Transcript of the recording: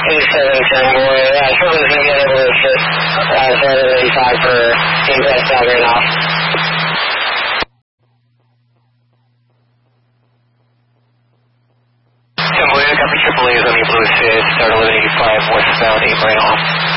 boy. Someone's going to get able to assist 785 for ingress right off. Copy AAA is on the Blue 6, start 1185 westbound, 8 right off.